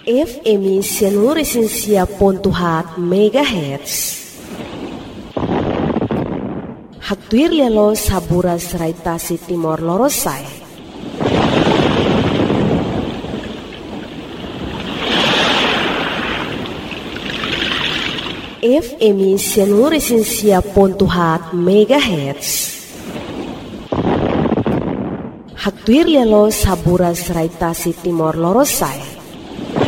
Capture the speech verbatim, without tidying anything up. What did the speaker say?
F M seluruh Resensia Pontuhat Megahertz. Haktuir lelo saburas raitasi Timor Lorosai. F M seluruh Resensia Pontuhat Megahertz. Haktuir lelo saburas raitasi Timor Lorosai.